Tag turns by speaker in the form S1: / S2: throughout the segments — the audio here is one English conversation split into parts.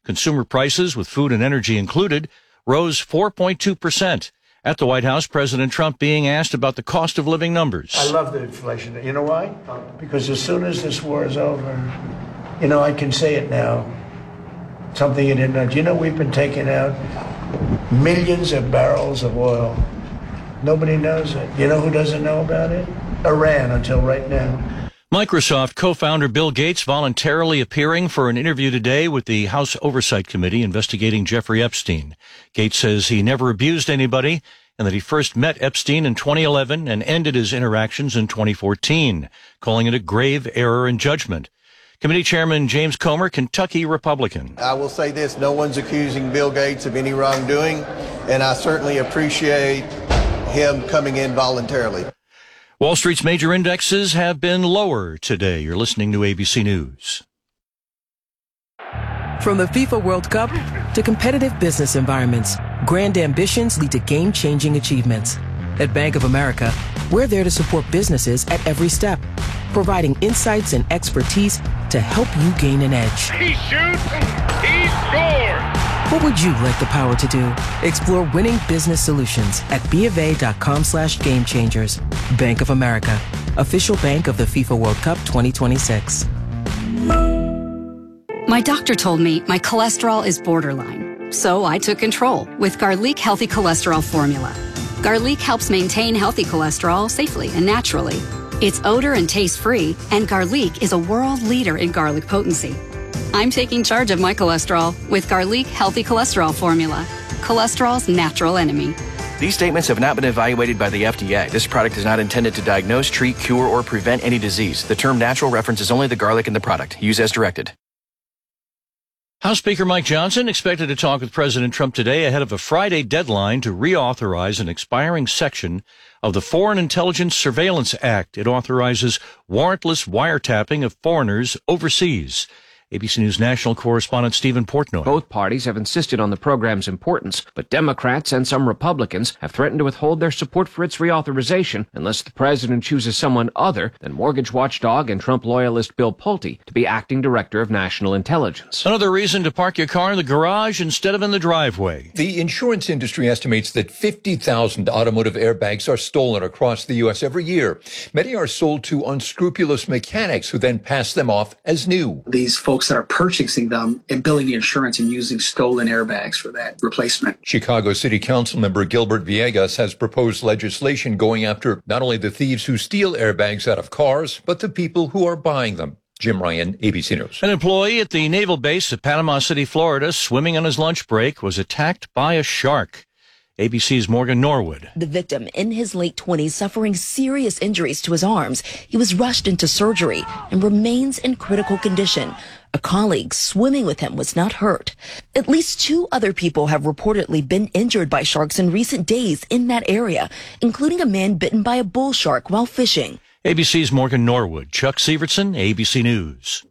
S1: Consumer prices, with food and energy included, rose 4.2%. At the White House, President Trump being asked about the cost of living numbers.
S2: I love the inflation. You know why? Because as soon as this war is over, I can say it now. Something you didn't know. We've been taking out millions of barrels of oil. Nobody knows it. You know who doesn't know about it? Iran, until right now.
S1: Microsoft co-founder Bill Gates voluntarily appearing for an interview today with the House Oversight Committee investigating Jeffrey Epstein. Gates says he never abused anybody and that he first met Epstein in 2011 and ended his interactions in 2014, calling it a grave error in judgment. Committee Chairman James Comer, Kentucky Republican.
S3: I will say this, no one's accusing Bill Gates of any wrongdoing, and I certainly appreciate him coming in voluntarily.
S1: Wall Street's major indexes have been lower today. You're listening to ABC News.
S4: From the FIFA World Cup to competitive business environments, grand ambitions lead to game-changing achievements. At Bank of America, we're there to support businesses at every step, providing insights and expertise to help you gain an edge.
S5: He shoots, he scores!
S4: What would you like the power to do? Explore winning business solutions at BofA.com/gamechangers. Bank of America, official bank of the FIFA World Cup 2026.
S6: My doctor told me my cholesterol is borderline, so I took control with Garlic Healthy Cholesterol Formula. Garlic helps maintain healthy cholesterol safely and naturally. It's odor and taste-free, and Garlic is a world leader in garlic potency. I'm taking charge of my cholesterol with Garlic Healthy Cholesterol Formula, cholesterol's natural enemy.
S7: These statements have not been evaluated by the FDA. This product is not intended to diagnose, treat, cure, or prevent any disease. The term natural references only the garlic in the product. Use as directed.
S1: House Speaker Mike Johnson expected to talk with President Trump today ahead of a Friday deadline to reauthorize an expiring section of the Foreign Intelligence Surveillance Act. It authorizes warrantless wiretapping of foreigners overseas. ABC News national correspondent Stephen Portnoy.
S8: Both parties have insisted on the program's importance, but Democrats and some Republicans have threatened to withhold their support for its reauthorization unless the president chooses someone other than mortgage watchdog and Trump loyalist Bill Pulte to be acting director of national intelligence.
S1: Another reason to park your car in the garage instead of in the driveway.
S9: The insurance industry estimates that 50,000 automotive airbags are stolen across the U.S. every year. Many are sold to unscrupulous mechanics who then pass them off as new.
S10: These folks that are purchasing them and billing the insurance and using stolen airbags for that replacement.
S9: Chicago City Council member Gilbert Villegas has proposed legislation going after not only the thieves who steal airbags out of cars, but the people who are buying them. Jim Ryan, ABC News.
S1: An employee at the naval base at Panama City, Florida, swimming on his lunch break, was attacked by a shark. ABC's Morgan Norwood.
S11: The victim, in his late 20s, suffering serious injuries to his arms. He was rushed into surgery and remains in critical condition. A colleague swimming with him was not hurt. At least 2 other people have reportedly been injured by sharks in recent days in that area, including a man bitten by a bull shark while fishing.
S1: ABC's Morgan Norwood. Chuck Severson, ABC News.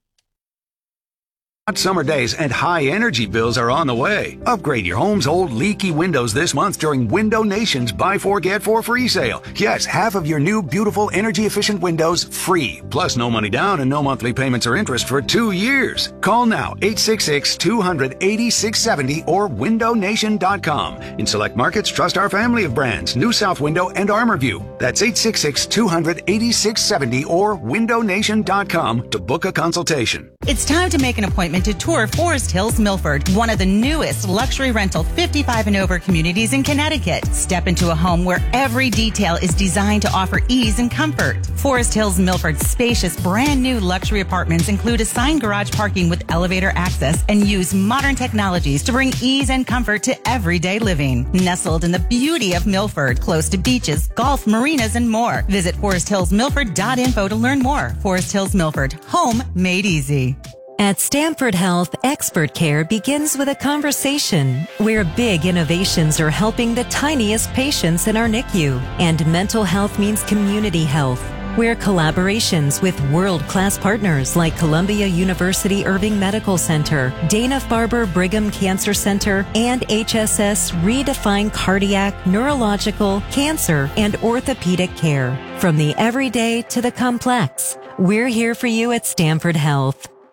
S12: Hot summer days and high energy bills are on the way. Upgrade your home's old leaky windows this month during Window Nation's Buy 4 Get 4 free sale. Yes, half of your new beautiful energy efficient windows free. Plus no money down and no monthly payments or interest for 2 years. Call now 866-200-8670 or windownation.com. In select markets, trust our family of brands, New South Window and ArmorView. That's 866-200-8670 or windownation.com to book a consultation.
S13: It's time to make an appointment to tour Forest Hills Milford, one of the newest luxury rental 55 and over communities in Connecticut. Step into a home where every detail is designed to offer ease and comfort. Forest Hills Milford's spacious brand new luxury apartments include assigned garage parking with elevator access and use modern technologies to bring ease and comfort to everyday living. Nestled in the beauty of Milford, close to beaches, golf, marinas, and more. Visit foresthillsmilford.info to learn more. Forest Hills Milford, home made easy.
S14: At Stanford Health, expert care begins with a conversation where big innovations are helping the tiniest patients in our NICU. And mental health means community health, where collaborations with world-class partners like Columbia University Irving Medical Center, Dana-Farber Brigham Cancer Center, and HSS redefine cardiac, neurological, cancer, and orthopedic care. From the everyday to the complex, we're here for you at Stanford Health.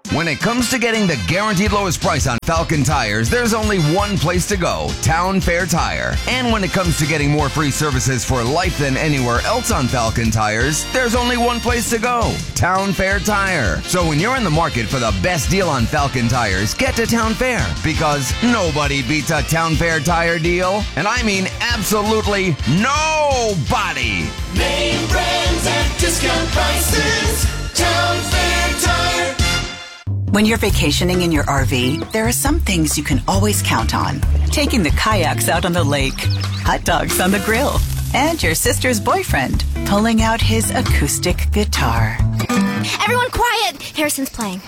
S15: When it comes to getting the guaranteed lowest price on Falcon tires, there's only one place to go, Town Fair Tire. And when it comes to getting more free services for life than anywhere else on Falcon tires, there's only one place to go, Town Fair Tire. So when you're in the market for the best deal on Falcon tires, get to Town Fair, because nobody beats a Town Fair Tire deal. And I mean absolutely nobody.
S16: Name brands at discount prices, Town Fair Tire.
S17: When you're vacationing in your RV, there are some things you can always count on. Taking the kayaks out on the lake, hot dogs on the grill, and your sister's boyfriend pulling out his acoustic guitar.
S18: Everyone quiet! Harrison's playing.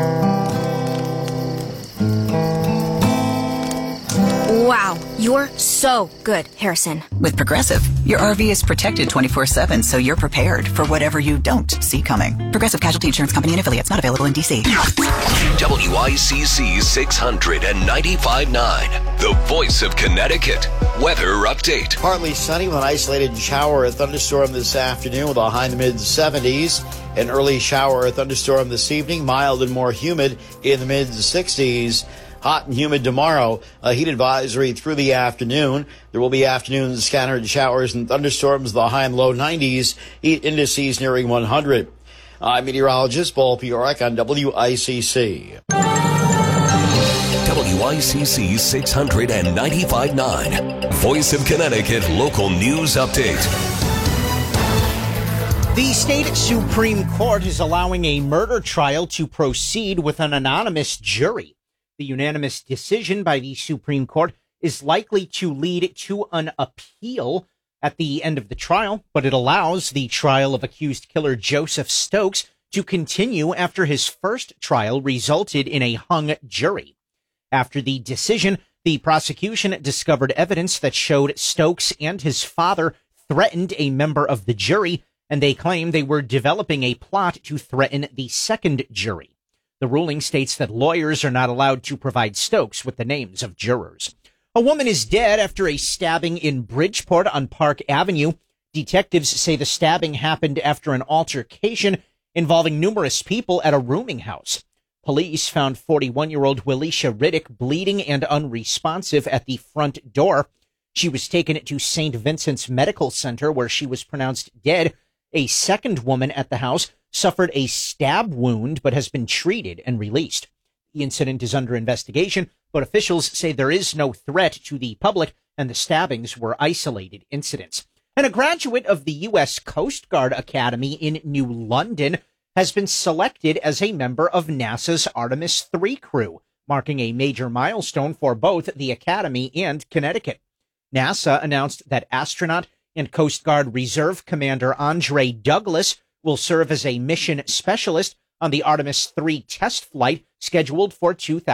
S18: Wow, you're so good, Harrison.
S17: With Progressive, your RV is protected 24/7, so you're prepared for whatever you don't see coming. Progressive Casualty Insurance Company and affiliates, not available in D.C.
S19: WICC 695.9, the voice of Connecticut. Weather update.
S20: Partly sunny with an isolated shower or thunderstorm this afternoon with a high in the mid-70s. An early shower or thunderstorm this evening, mild and more humid in the mid-60s. Hot and humid tomorrow, a heat advisory through the afternoon. There will be afternoon scattered showers and thunderstorms, the high and low 90s, heat indices nearing 100. I'm meteorologist Paul Piorek on WICC.
S19: WICC 695.9, Voice of Connecticut Local News Update.
S21: The state Supreme Court is allowing a murder trial to proceed with an anonymous jury. The unanimous decision by the Supreme Court is likely to lead to an appeal at the end of the trial, but it allows the trial of accused killer Joseph Stokes to continue after his first trial resulted in a hung jury. After the decision, the prosecution discovered evidence that showed Stokes and his father threatened a member of the jury, and they claim they were developing a plot to threaten the second jury. The ruling states that lawyers are not allowed to provide Stokes with the names of jurors. A woman is dead after a stabbing in Bridgeport on Park Avenue. Detectives say the stabbing happened after an altercation involving numerous people at a rooming house. Police found 41-year-old Willisha Riddick bleeding and unresponsive at the front door. She was taken to St. Vincent's Medical Center, where she was pronounced dead. A second woman at the house suffered a stab wound but has been treated and released. The incident is under investigation, but officials say there is no threat to the public and the stabbings were isolated incidents. And a graduate of the U.S. Coast Guard Academy in New London has been selected as a member of NASA's Artemis III crew, marking a major milestone for both the Academy and Connecticut. NASA announced that astronaut and Coast Guard Reserve Commander Andre Douglas will serve as a mission specialist on the Artemis III test flight scheduled for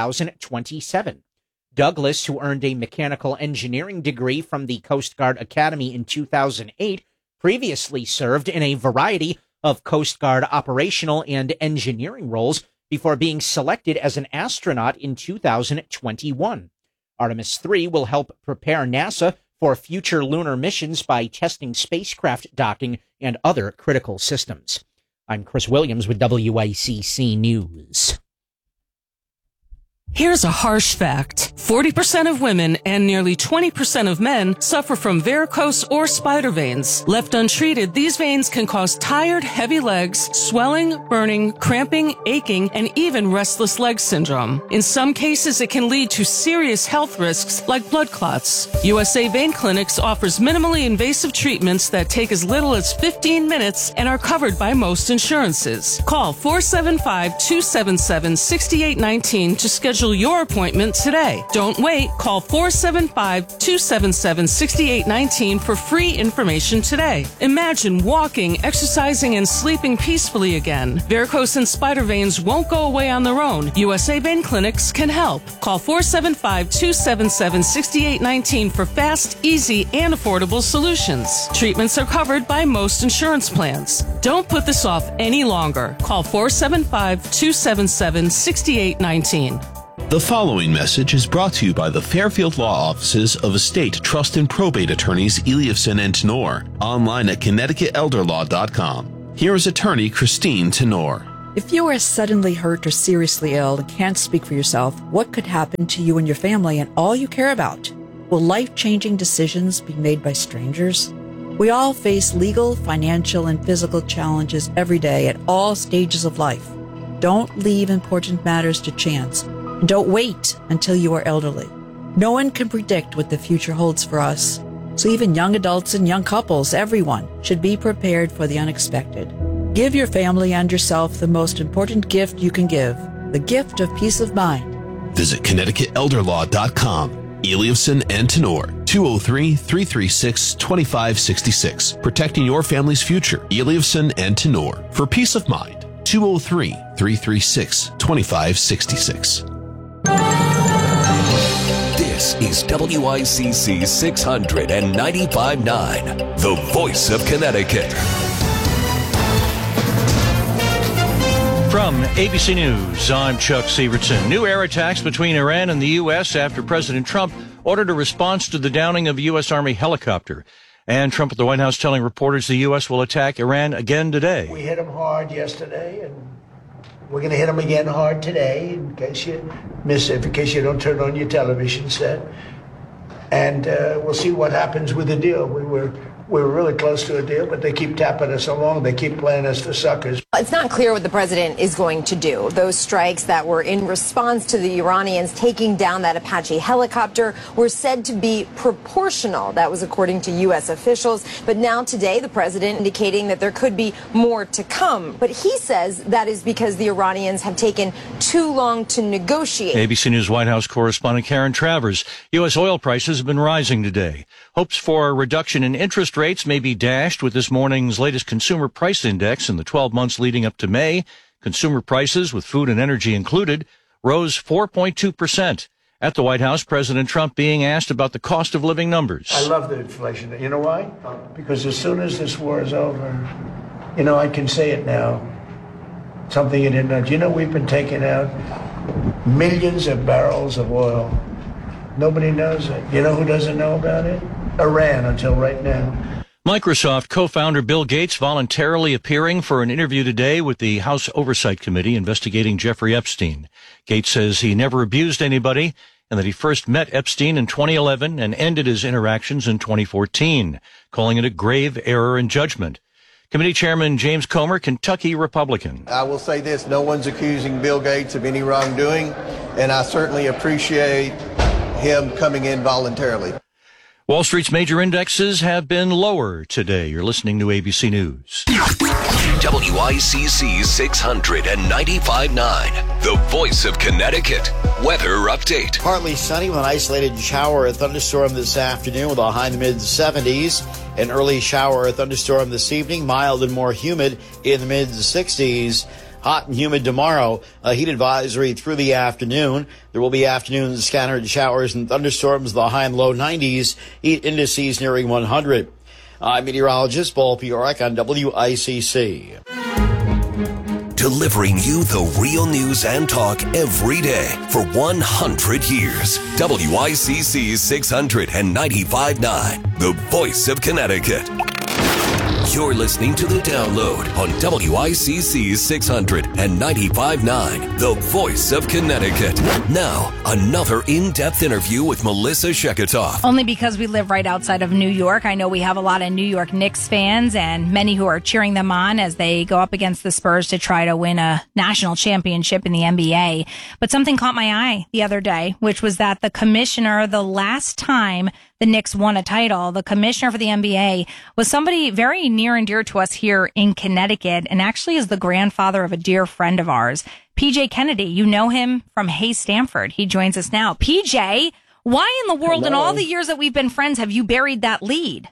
S21: 2027. Douglas, who earned a mechanical engineering degree from the Coast Guard Academy in 2008, previously served in a variety of Coast Guard operational and engineering roles before being selected as an astronaut in 2021. Artemis III will help prepare NASA for future lunar missions by testing spacecraft docking and other critical systems. I'm Chris Williams with WICC News.
S22: Here's a harsh fact. 40% of women and nearly 20% of men suffer from varicose or spider veins. Left untreated, these veins can cause tired, heavy legs, swelling, burning, cramping, aching, and even restless leg syndrome. In some cases, it can lead to serious health risks like blood clots. USA Vein Clinics offers minimally invasive treatments that take as little as 15 minutes and are covered by most insurances. Call 475-277-6819 to schedule your appointment today. Don't wait. Call 475-277-6819 for free information today. Imagine walking, exercising, and sleeping peacefully again. Varicose and spider veins won't go away on their own. USA Vein Clinics can help. Call 475-277-6819 for fast, easy, and affordable solutions. Treatments are covered by most insurance plans. Don't put this off any longer. Call 475-277-6819.
S23: The following message is brought to you by the Fairfield Law Offices of Estate, Trust, and Probate Attorneys Eliafson and Tenor, online at ConnecticutElderLaw.com. Here is attorney Christine Tenor.
S2: If you are suddenly hurt or seriously ill and can't speak for yourself, what could happen to you and your family and all you care about? Will life-changing decisions be made by strangers? We all face legal, financial, and physical challenges every day at all stages of life. Don't leave important matters to chance. And don't wait until you are elderly. No one can predict what the future holds for us. So even young adults and young couples, everyone, should be prepared for the unexpected. Give your family and yourself the most important gift you can give, the gift of peace of mind.
S23: Visit ConnecticutElderLaw.com. Eliasson and Tenor, 203-336-2566. Protecting your family's future. Eliasson and Tenor. For peace of mind, 203-336-2566.
S19: This is WICC 695.9, the voice of Connecticut.
S1: From ABC News, I'm Chuck Sievertson. New air attacks between Iran and the U.S. after President Trump ordered a response to the downing of a U.S. Army helicopter. And Trump at the White House telling reporters the U.S. will attack Iran again today.
S3: We hit them hard yesterday, and we're going to hit them again hard today, in case you miss it, in case you don't turn on your television set. And we'll see what happens with the deal. We were really close to a deal, but they keep tapping us along. They keep playing us for suckers.
S5: It's not clear what the president is going to do. Those strikes that were in response to the Iranians taking down that Apache helicopter were said to be proportional. That was according to U.S. officials. But now today, the president indicating that there could be more to come. But he says that is because the Iranians have taken too long to negotiate.
S1: ABC News White House correspondent Karen Travers. U.S. oil prices have been rising today. Hopes for a reduction in interest rates may be dashed with this morning's latest consumer price index. In the 12 months leading up to May, consumer prices, with food and energy included, rose 4.2%. At the White House, President Trump being asked about the cost of living numbers.
S3: I love the inflation. You know why? Because as soon as this war is over, I can say it now. Something you didn't know. Do you know we've been taking out millions of barrels of oil? Nobody knows it. You know who doesn't know about it? Iran, until right now.
S1: Microsoft co-founder Bill Gates voluntarily appearing for an interview today with the House Oversight Committee investigating Jeffrey Epstein. Gates says he never abused anybody and that he first met Epstein in 2011 and ended his interactions in 2014, calling it a grave error in judgment. Committee Chairman James Comer, Kentucky Republican.
S24: I will say this, no one's accusing Bill Gates of any wrongdoing, and I certainly appreciate him coming in voluntarily.
S1: Wall Street's major indexes have been lower today. You're listening to ABC News.
S19: WICC 695.9, the voice of Connecticut. Weather update.
S20: Partly sunny with an isolated shower or thunderstorm this afternoon with a high in the mid-70s. An early shower or thunderstorm this evening, mild and more humid in the mid-60s. Hot and humid tomorrow. A heat advisory through the afternoon. There will be afternoon scattered showers and thunderstorms, the high and low 90s. Heat indices nearing 100. I'm meteorologist Paul Piorek on WICC.
S19: Delivering you the real news and talk every day for 100 years. WICC 695.9, the voice of Connecticut. You're listening to The Download on WICC 695.9, the voice of Connecticut. Now, another in-depth interview with Melissa Sheketoff.
S25: Only because we live right outside of New York. I know we have a lot of New York Knicks fans and many who are cheering them on as they go up against the Spurs to try to win a national championship in the NBA. But something caught my eye the other day, which was that the commissioner, the last time the Knicks won a title, the commissioner for the NBA was somebody very near and dear to us here in Connecticut, and actually is the grandfather of a dear friend of ours, PJ Kennedy. You know him from Hey Stanford. He joins us now. PJ, why in the world, in all the years that we've been friends, have you buried that lead?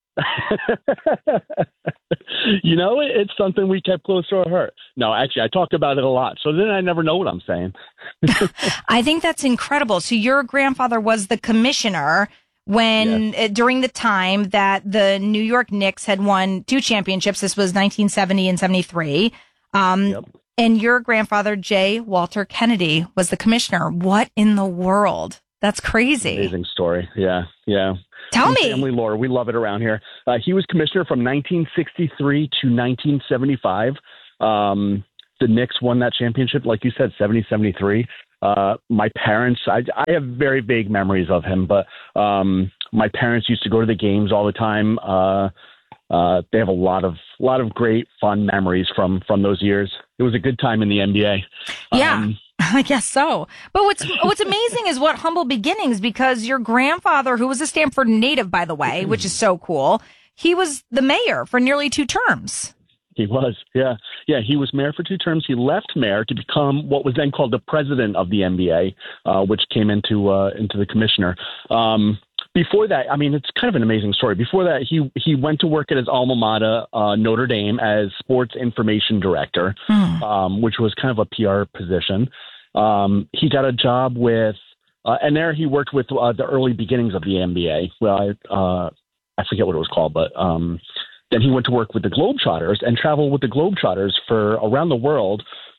S26: It's something we kept close to our heart. No, actually, I talked about it a lot, so then I never know what I'm saying.
S25: I think that's incredible. So your grandfather was the commissioner when during the time that the New York Knicks had won 2 championships. This was 1970 and 73. And your grandfather, J. Walter Kennedy, was the commissioner. What in the world? That's crazy.
S26: Amazing story. Yeah.
S25: Tell me.
S26: Family lore. We love it around here. He was commissioner from 1963 to 1975. the Knicks won that championship, like you said, 70-73. My parents, I have very vague memories of him, but my parents used to go to the games all the time. They have a lot of great fun memories from those years. It was a good time in the NBA.
S25: Yeah. I guess so. But what's amazing is what humble beginnings, because your grandfather, who was a Stanford native, by the way, which is so cool, he was the mayor for nearly 2 terms.
S26: He was, yeah. Yeah, he was mayor for 2 terms. He left mayor to become what was then called the president of the NBA, which came into the commissioner. Before that, I mean, it's kind of an amazing story. Before that, he went to work at his alma mater, Notre Dame, as sports information director, which was kind of a PR position. He got a job with, and there he worked with the early beginnings of the NBA. Well, I forget what it was called, but then he went to work with the Globetrotters and traveled with the Globetrotters for around the world.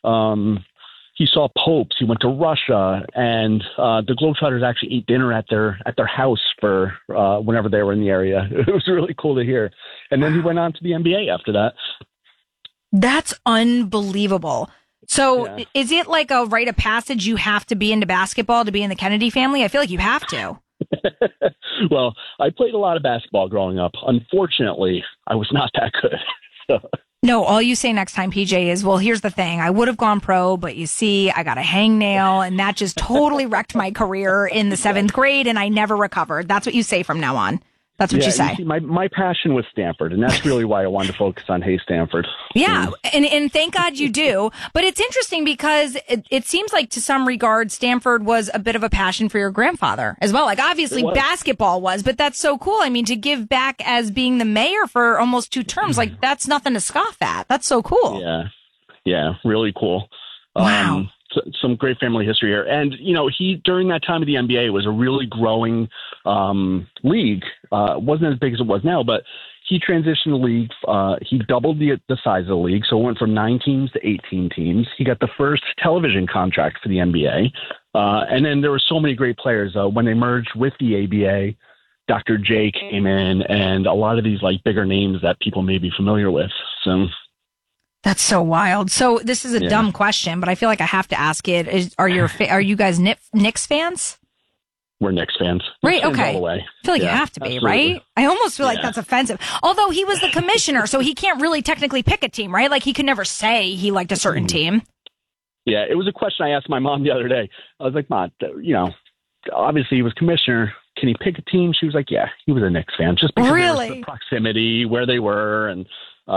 S26: He saw popes. He went to Russia, and the Globetrotters actually ate dinner at their house for whenever they were in the area. It was really cool to hear. And then he went on to the NBA after that.
S25: That's unbelievable. So is it like a rite of passage? You have to be into basketball to be in the Kennedy family? I feel like you have to.
S26: Well, I played a lot of basketball growing up. Unfortunately, I was not that good. So.
S25: No, all you say next time, PJ, is, well, here's the thing. I would have gone pro, but you see, I got a hangnail, and that just totally wrecked my career in the 7th grade, and I never recovered. That's what you say from now on. That's what you say.
S26: You see, my passion was Stanford, and that's really why I wanted to focus on Hey Stanford.
S25: Yeah, and thank God you do. But it's interesting because it seems like to some regard, Stanford was a bit of a passion for your grandfather as well. Like, obviously, basketball was, but that's so cool. I mean, to give back as being the mayor for almost 2 terms, like, that's nothing to scoff at. That's so cool.
S26: Yeah, really cool.
S25: Wow.
S26: Some great family history here. And, he, during that time of the NBA, was a really growing league. It wasn't as big as it was now, but he transitioned the league. He doubled the size of the league, so it went from 9 teams to 18 teams. He got the first television contract for the NBA. And then there were so many great players. When they merged with the ABA, Dr. J came in, and a lot of these bigger names that people may be familiar with. So...
S25: That's so wild. So this is a dumb question, but I feel like I have to ask it. Are you guys Knicks fans?
S26: We're Knicks fans.
S25: Right,
S26: Knicks fans
S25: okay.
S26: all the way.
S25: I feel like you have to be, right? I almost feel like that's offensive. Although he was the commissioner, so he can't really technically pick a team, right? Like, he could never say he liked a certain team.
S26: Yeah, it was a question I asked my mom the other day. I was like, Mom, obviously he was commissioner. Can he pick a team? She was like, yeah, he was a Knicks fan. Just because of the proximity, where they were, and...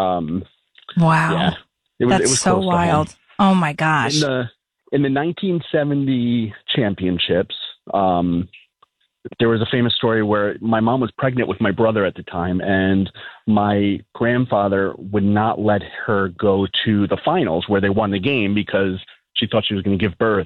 S25: Wow.
S26: Yeah, it was
S25: so wild. Oh my gosh.
S26: In the 1970 championships, there was a famous story where my mom was pregnant with my brother at the time, and my grandfather would not let her go to the finals where they won the game because she thought she was going to give birth.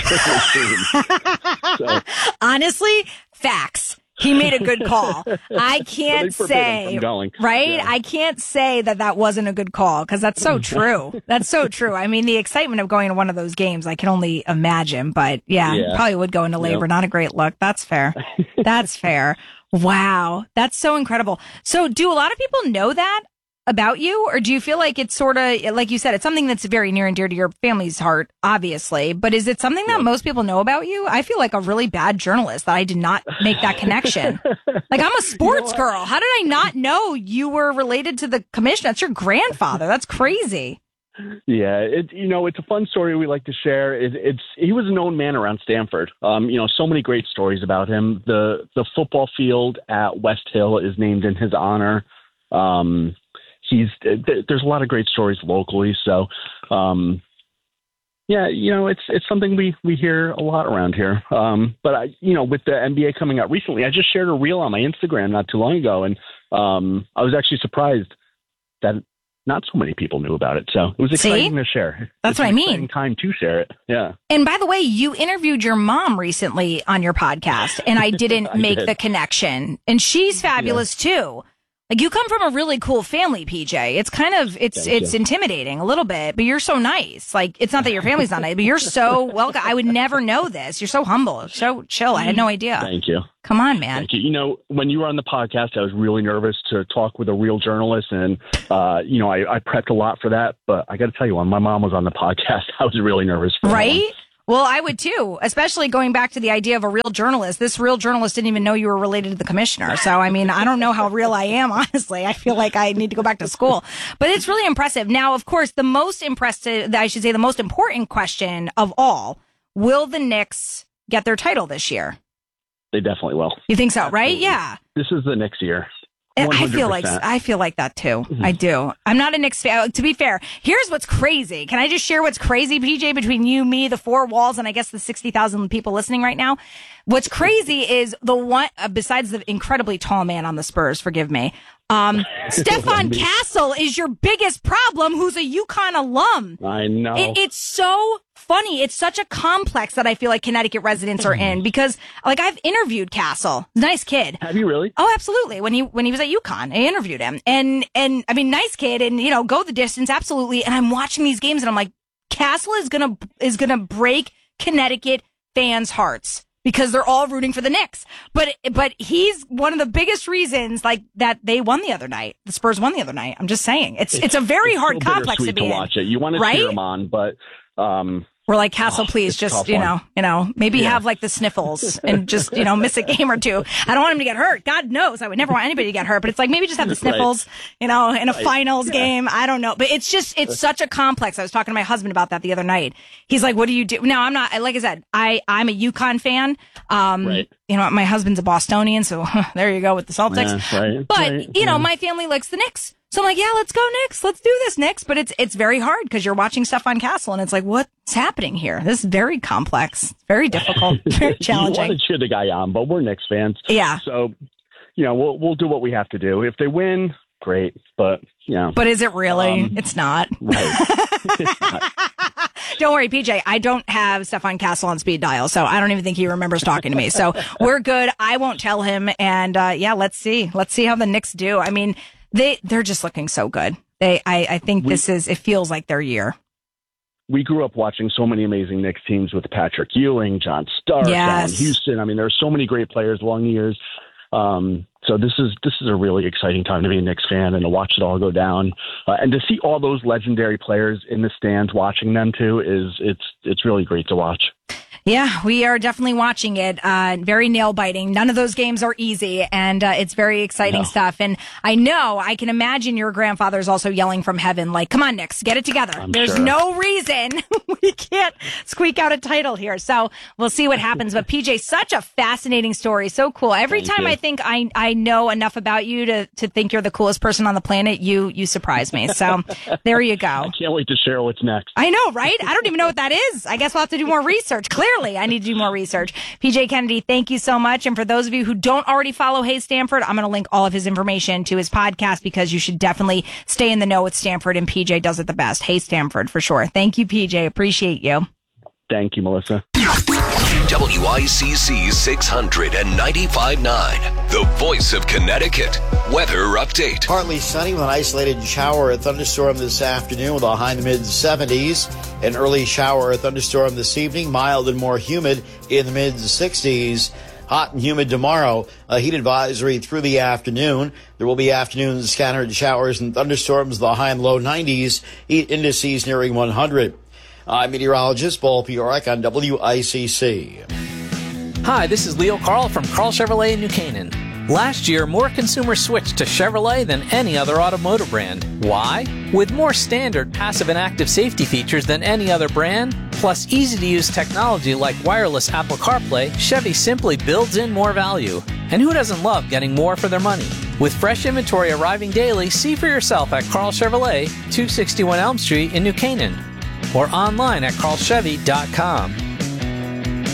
S26: So.
S25: Honestly, facts. He made a good call. I can't say, right? Yeah. I can't say that wasn't a good call, because that's so true. That's so true. I mean, the excitement of going to one of those games, I can only imagine. But probably would go into labor. Yep. Not a great look. That's fair. That's fair. Wow. That's so incredible. So do a lot of people know that about you, or do you feel like it's sort of, like you said, it's something that's very near and dear to your family's heart, obviously, but is it something that most people know about you? I feel like a really bad journalist that I did not make that connection. Like, I'm a sports girl. How did I not know you were related to the commissioner? That's your grandfather. That's crazy.
S26: Yeah, it's a fun story we like to share. He was a known man around Stanford. So many great stories about him. The football field at West Hill is named in his honor. There's a lot of great stories locally. So, it's something we hear a lot around here. But with the NBA coming out recently, I just shared a reel on my Instagram not too long ago, and I was actually surprised that not so many people knew about it. So it was exciting to share.
S25: That's what I mean.
S26: Time to share it. Yeah.
S25: And by the way, you interviewed your mom recently on your podcast, and I didn't make the connection. And she's fabulous too. Like, you come from a really cool family, PJ. It's kind of, it's intimidating a little bit, but you're so nice. Like, it's not that your family's not nice, but you're so welcome. I would never know this. You're so humble, so chill. I had no idea.
S26: Thank you.
S25: Come on, man.
S26: Thank you. You know, when you were on the podcast, I was really nervous to talk with a real journalist, and, you know, I prepped a lot for that. But I got to tell you, when my mom was on the podcast, I was really nervous for
S25: Right?
S26: that.
S25: Well, I would too, especially going back to the idea of a real journalist. This real journalist didn't even know you were related to the commissioner. So, I mean, I don't know how real I am, honestly. I feel like I need to go back to school. But it's really impressive. Now, of course, the most important question of all, will the Knicks get their title this year?
S26: They definitely will.
S25: You think so, right? Yeah.
S26: This is the Knicks year.
S25: And
S26: 100%.
S25: I feel like that too. I do. I'm not a Knicks fan. To be fair, here's what's crazy. Can I just share what's crazy, PJ, between you, me, the four walls, and I guess the 60,000 people listening right now? What's crazy is the one, besides the incredibly tall man on the Spurs, forgive me, Stefan Castle is your biggest problem, who's a UConn alum.
S26: I know.
S25: It's so funny. It's such a complex that I feel like Connecticut residents are in, because, like, I've interviewed Castle. Nice kid.
S26: Have you really?
S25: Oh, absolutely. When he was at UConn, I interviewed him, and I mean, nice kid, and, you know, go the distance, absolutely. And I'm watching these games, and I'm like, Castle is gonna break Connecticut fans' hearts, because they're all rooting for the Knicks. But he's one of the biggest reasons, like, that they won the other night. The Spurs won the other night. I'm just saying. It's a very hard complex to be in.
S26: Watch it. You want to cheer them on, but
S25: we're like, Castle, please just, you know, maybe have like the sniffles and just, you know, miss a game or two. I don't want him to get hurt. God knows I would never want anybody to get hurt, but it's like, maybe just have the sniffles, you know, in a finals game. I don't know. But it's just, it's such a complex. I was talking to my husband about that the other night. He's like, what do you do? Now, I'm not, like I said, I'm a UConn fan. You know, my husband's a Bostonian, so there you go with the Celtics. But, you know, my family likes the Knicks. So I'm like, yeah, let's go Knicks. Let's do this, Knicks. But it's very hard, because you're watching Stefan Castle, and it's like, what's happening here? This is very complex, very difficult, very challenging.
S26: You want to cheer the guy on, but we're Knicks fans.
S25: Yeah.
S26: So, you know, we'll do what we have to do. If they win, great. But, you know.
S25: But is it really? It's not.
S26: Right.
S25: Don't worry, PJ. I don't have Stefan Castle on speed dial, so I don't even think he remembers talking to me. So we're good. I won't tell him. And yeah, let's see. Let's see how the Knicks do. I mean, they're just looking so good. I think it feels like their year.
S26: We grew up watching so many amazing Knicks teams with Patrick Ewing, John Stark, Allen Houston. I mean, there are so many great players along the years. So this is a really exciting time to be a Knicks fan and to watch it all go down, and to see all those legendary players in the stands watching them too it's really great to watch.
S25: Yeah, we are definitely watching it. Very nail biting. None of those games are easy, and it's very exciting stuff. And I can imagine your grandfather's also yelling from heaven, like, come on, Knicks, get it together. There's no reason we can't squeak out a title here. So we'll see what happens. But PJ, such a fascinating story. So cool. Every time I think I know enough about you to think you're the coolest person on the planet, you surprise me. So there you go.
S26: I can't wait to share what's next.
S25: I know, right? I don't even know what that is. I guess we'll have to do more research. Clearly, I need to do more research. PJ Kennedy, thank you so much. And for those of you who don't already follow Hey Stanford, I'm going to link all of his information to his podcast, because you should definitely stay in the know with Stanford, and PJ does it the best. Hey Stanford, for sure. Thank you, PJ. Appreciate you.
S26: Thank you, Melissa.
S19: WICC 695.9, the voice of Connecticut. Weather update.
S20: Partly sunny with an isolated shower or thunderstorm this afternoon with a high in the mid-70s. An early shower or thunderstorm this evening, mild and more humid in the mid-60s. Hot and humid tomorrow. A heat advisory through the afternoon. There will be afternoon scattered showers and thunderstorms, the high and low 90s. Heat indices nearing 100. I'm meteorologist Paul Piorek on WICC.
S4: Hi, this is Leo Carl from Carl Chevrolet in New Canaan. Last year, more consumers switched to Chevrolet than any other automotive brand. Why? With more standard passive and active safety features than any other brand, plus easy-to-use technology like wireless Apple CarPlay, Chevy simply builds in more value. And who doesn't love getting more for their money? With fresh inventory arriving daily, see for yourself at Carl Chevrolet, 261 Elm Street in New Canaan, or online at carlchevy.com.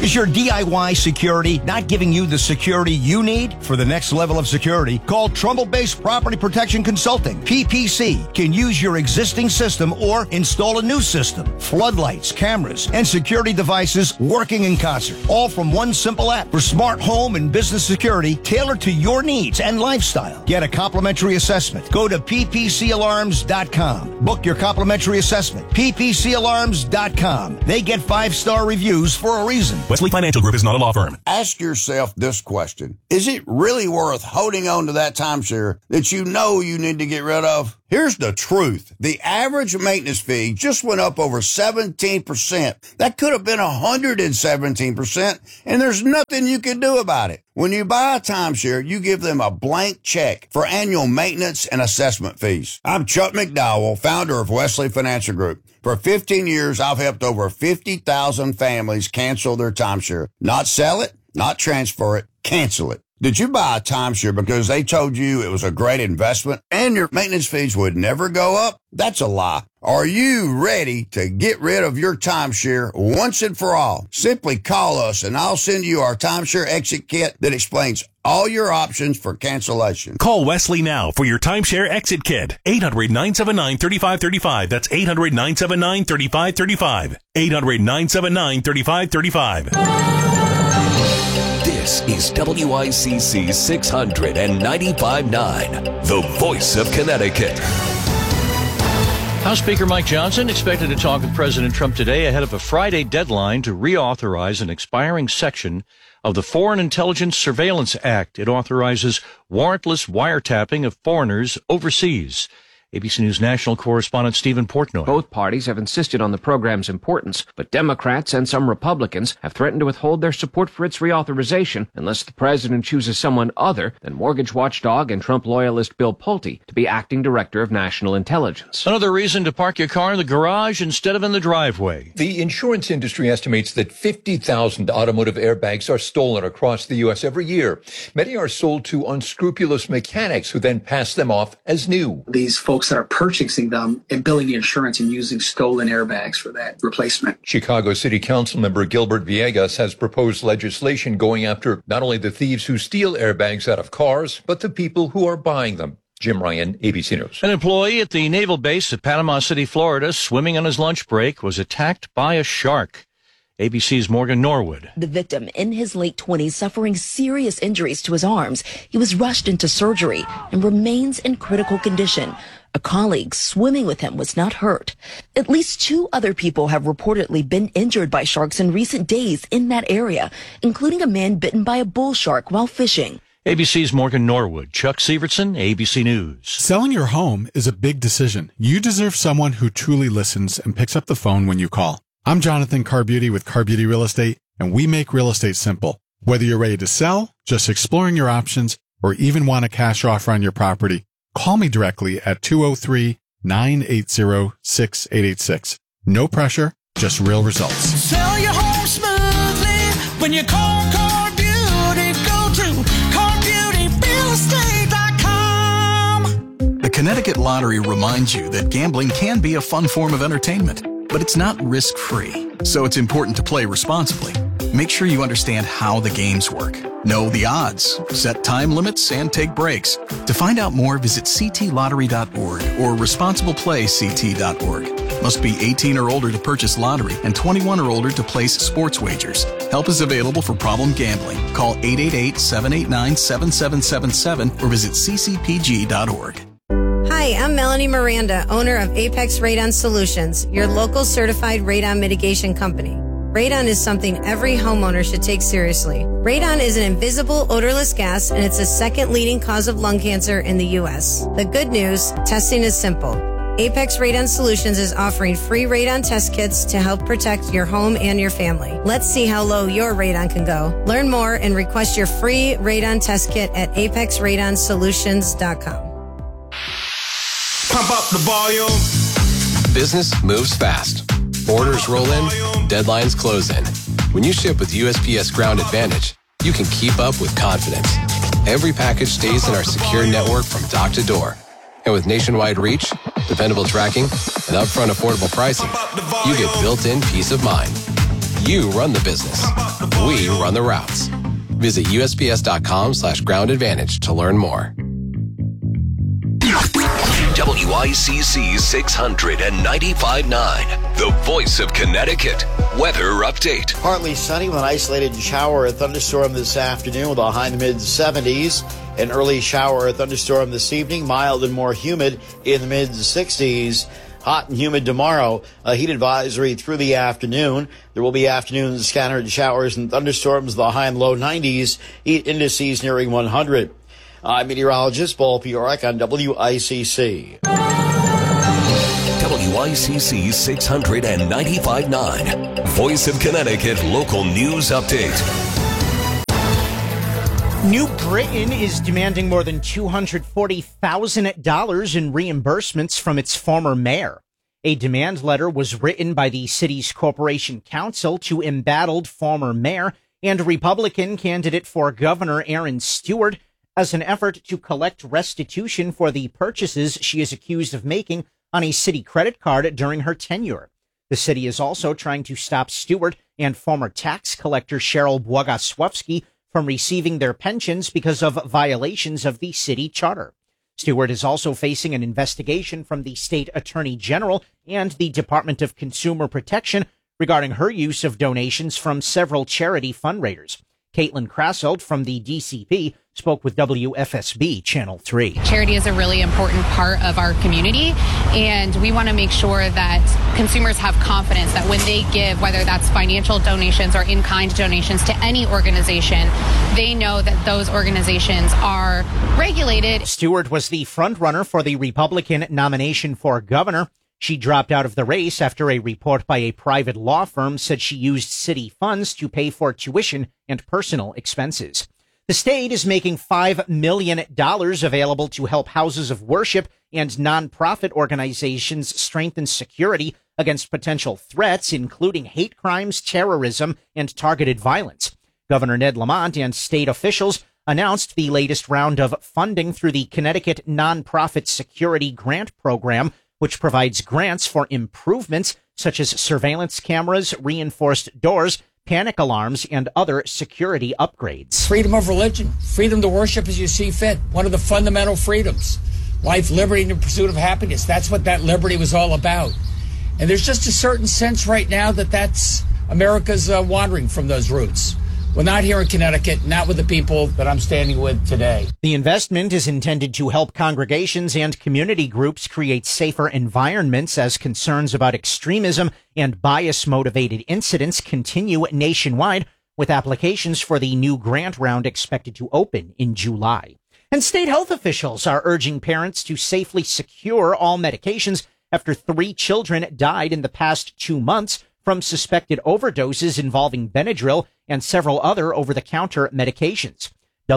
S6: Is your DIY security not giving you the security you need? For the next level of security, call Trumbull-based Property Protection Consulting. PPC can use your existing system or install a new system. Floodlights, cameras, and security devices working in concert. All from one simple app for smart home and business security tailored to your needs and lifestyle. Get a complimentary assessment. Go to ppcalarms.com. Book your complimentary assessment. ppcalarms.com. They get 5-star reviews for a reason.
S7: Wesley Financial Group is not a law firm.
S8: Ask yourself this question. Is it really worth holding on to that timeshare that you know you need to get rid of? Here's the truth. The average maintenance fee just went up over 17%. That could have been 117%, and there's nothing you can do about it. When you buy a timeshare, you give them a blank check for annual maintenance and assessment fees. I'm Chuck McDowell, founder of Wesley Financial Group. For 15 years, I've helped over 50,000 families cancel their timeshare. Not sell it, not transfer it, cancel it. Did you buy a timeshare because they told you it was a great investment and your maintenance fees would never go up? That's a lie. Are you ready to get rid of your timeshare once and for all? Simply call us and I'll send you our timeshare exit kit that explains all your options for cancellation.
S7: Call Wesley now for your timeshare exit kit. 800-979-3535. That's 800-979-3535. 800-979-3535.
S19: This is WICC 695.9, the voice of Connecticut.
S1: House Speaker Mike Johnson expected to talk with President Trump today ahead of a Friday deadline to reauthorize an expiring section of the Foreign Intelligence Surveillance Act. It authorizes warrantless wiretapping of foreigners overseas. ABC News national correspondent Stephen Portnoy.
S9: Both parties have insisted on the program's importance, but Democrats and some Republicans have threatened to withhold their support for its reauthorization unless the president chooses someone other than mortgage watchdog and Trump loyalist Bill Pulte to be acting director of national intelligence.
S1: Another reason to park your car in the garage instead of in the driveway.
S10: The insurance industry estimates that 50,000 automotive airbags are stolen across the U.S. every year. Many are sold to unscrupulous mechanics who then pass them off as new.
S11: These folks that are purchasing them and billing the insurance and using stolen airbags for that replacement.
S10: Chicago City Council member Gilbert Villegas has proposed legislation going after not only the thieves who steal airbags out of cars, but the people who are buying them. Jim Ryan, ABC News.
S1: An employee at the naval base at Panama City, Florida, swimming on his lunch break, was attacked by a shark. ABC's Morgan Norwood.
S27: The victim, in his late 20s, suffering serious injuries to his arms. He was rushed into surgery and remains in critical condition. A colleague swimming with him was not hurt. At least 2 other people have reportedly been injured by sharks in recent days in that area, including a man bitten by a bull shark while fishing.
S1: ABC's Morgan Norwood. Chuck Severson, ABC News.
S28: Selling your home is a big decision. You deserve someone who truly listens and picks up the phone when you call. I'm Jonathan Carbeauty with Carbeauty Real Estate, and we make real estate simple. Whether you're ready to sell, just exploring your options, or even want a cash offer on your property, call me directly at 203-980-6886. No pressure, just real results.
S16: Sell your home smoothly when you call Carbeauty. Go to CarbeautyRealEstate.com.
S29: The Connecticut Lottery reminds you that gambling can be a fun form of entertainment, but it's not risk-free, so it's important to play responsibly. Make sure you understand how the games work. Know the odds, set time limits, and take breaks. To find out more, visit ctlottery.org or responsibleplayct.org. Must be 18 or older to purchase lottery and 21 or older to place sports wagers. Help is available for problem gambling. Call 888-789-7777 or visit ccpg.org.
S30: Hi, I'm Melanie Miranda, owner of Apex Radon Solutions, your local certified radon mitigation company. Radon is something every homeowner should take seriously. Radon is an invisible, odorless gas, and it's the second leading cause of lung cancer in the U.S. The good news, testing is simple. Apex Radon Solutions is offering free radon test kits to help protect your home and your family. Let's see how low your radon can go. Learn more and request your free radon test kit at apexradonsolutions.com.
S16: Pump up the volume.
S31: Business moves fast. Orders roll in, deadlines close in. When you ship with USPS Ground Advantage, you can keep up with confidence. Every package stays in our secure network from dock to door. And with nationwide reach, dependable tracking, and upfront affordable pricing, you get built-in peace of mind. You run the business. We run the routes. Visit USPS.com/groundadvantage to learn more.
S19: WICC 600 and 95.9, the voice of Connecticut. Weather update.
S20: Partly sunny with an isolated shower or thunderstorm this afternoon with a high in the mid-70s. An early shower or thunderstorm this evening, mild and more humid in the mid-60s. Hot and humid tomorrow, a heat advisory through the afternoon. There will be afternoon scattered showers and thunderstorms, the high and low 90s, heat indices nearing 100. I'm meteorologist Paul Piorek on WICC.
S19: WICC 695.9, Voice of Connecticut Local News Update.
S2: New Britain is demanding more than $240,000 in reimbursements from its former mayor. A demand letter was written by the city's corporation council to embattled former mayor and Republican candidate for governor Aaron Stewart as an effort to collect restitution for the purchases she is accused of making on a city credit card during her tenure. The city is also trying to stop Stewart and former tax collector Cheryl Bogosławski from receiving their pensions because of violations of the city charter. Stewart is also facing an investigation from the state attorney general and the Department of Consumer Protection regarding her use of donations from several charity fundraisers. Caitlin Krasselt from the DCP spoke with WFSB Channel 3.
S5: Charity is a really important part of our community, and we want to make sure that consumers have confidence that when they give, whether that's financial donations or in-kind donations to any organization, they know that those organizations are regulated.
S2: Stewart was the frontrunner for the Republican nomination for governor. She dropped out of the race after a report by a private law firm said she used city funds to pay for tuition and personal expenses. The state is making $5 million available to help houses of worship and nonprofit organizations strengthen security against potential threats, including hate crimes, terrorism, and targeted violence. Governor Ned Lamont and state officials announced the latest round of funding through the Connecticut Nonprofit Security Grant Program, which provides grants for improvements such as surveillance cameras, reinforced doors, panic alarms, and other security upgrades.
S12: Freedom of religion, freedom to worship as you see fit, one of the fundamental freedoms. Life, liberty, and the pursuit of happiness. That's what that liberty was all about. And there's just a certain sense right now that that's America's wandering from those roots. Well, not here in Connecticut, not with the people that I'm standing with today.
S2: The investment is intended to help congregations and community groups create safer environments as concerns about extremism and bias-motivated incidents continue nationwide, with applications for the new grant round expected to open in July. And state health officials are urging parents to safely secure all medications after 3 children died in the past 2 months from suspected overdoses involving Benadryl and several other over-the-counter medications.